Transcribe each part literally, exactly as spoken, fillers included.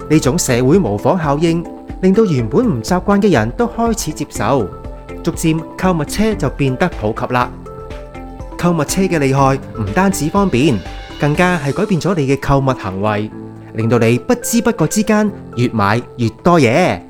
呢種社會模仿效應令到原本唔習慣嘅人都開始接受，逐漸購物車就變得普及啦。購物車嘅厲害唔單止方便，更加係改變咗你嘅購物行為，令到你不知不覺之間越買越多嘢。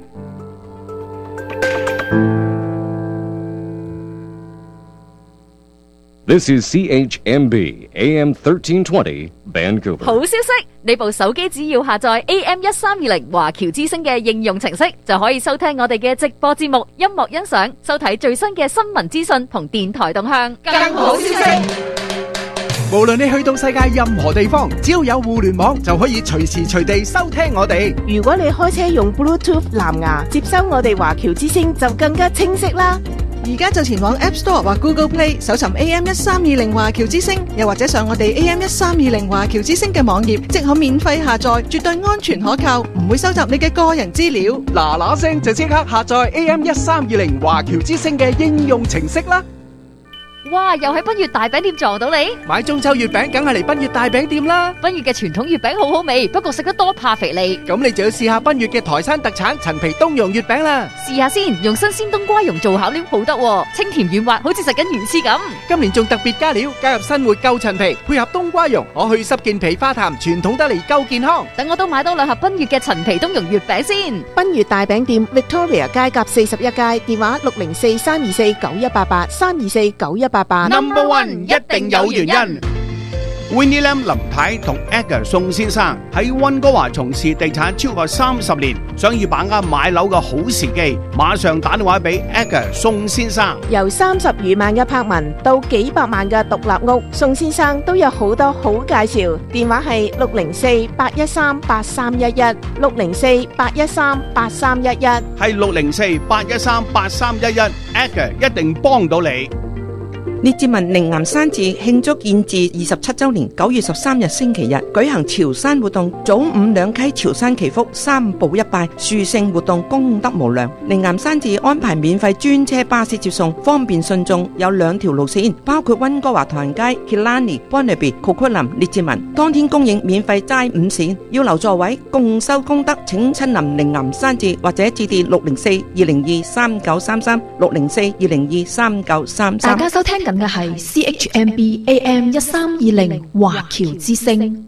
This is C H M B A M thirteen twenty Vancouver。 好消息，你部手機只要下載 A M 一三二零華僑之聲嘅應用程式，就可以收聽我哋嘅直播節目、音樂欣賞、收睇最新嘅新聞資訊同電台動向。更好消息， 無論你去到世界任何地方，只要有互聯網，就可以隨時隨地收聽我哋。 如果你開車用 Bluetooth 藍牙接收我哋華僑之聲，就更加清晰啦。 而家就前往 App Store 或 Google Play 搜尋 A M 一三二零華僑之聲，又或者上我哋 A M 一三二零華僑之聲嘅網頁，即可免費下載，絕對安全可靠，唔會收集你嘅個人資料。 嗱嗱聲就即刻下載 A M 一三二零華僑之聲嘅應用程式啦！ 哇！又喺奔月大餅店撞到你， 買中秋月餅梗係嚟奔月大餅店啦！ 奔月嘅傳統月餅好好味，不過食得多怕肥膩。 咁你就要試下奔月嘅台山特產陳皮冬蓉月餅啦！ 試下先，用新鮮冬瓜蓉做餡料好得喎，清甜軟滑，好似食緊魚翅咁。 今年仲特別加料，加入新活夠陳皮，配合冬瓜蓉，可去濕健脾化痰，傳統得嚟夠健康。 等我都買多兩盒奔月嘅陳皮冬蓉月餅先。 奔月大餅店 Victoria 街甲四十一街，電話六零四三二四九一八八三二四九一八八。 Number One 一定有原因。Winnie Lam 林太同 Edgar 宋先生喺溫哥華從事地產超過三十年，想要把握買樓嘅好時機，馬上打電話俾 Edgar 宋先生。 由三十餘萬嘅柏文到幾百萬嘅獨立屋，宋先生都有好多好介紹。電話係六零四八一三八三一一，六零四八一三八三一一， 係六零四八一三八三一一 ，Edgar 一定幫到你。 列治文靈岩山寺慶祝建寺二十七周年，九月十三日星期日舉行潮汕活動，早午兩溪潮汕祈福，三步一拜，殊勝活動功德無量。靈岩山寺安排免費專車巴士接送，方便信眾，有兩條路線，包括溫哥華唐人街、Killarney、Bonnerby、Coquitlam、列治文，當天供應免費齋午膳，要留座位，共修功德，請親臨靈岩山寺或者致電六零四二零二三九三三六零四二零二三九三三。 大家收聽緊嘅係 C H M B A M 一三二零華僑之聲，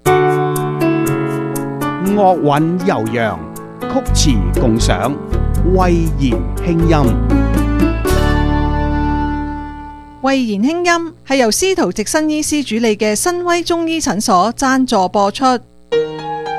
樂韻悠揚，曲詞共賞，慧言輕音。 慧言輕音係由司徒直新醫師主理嘅新威中醫診所贊助播出。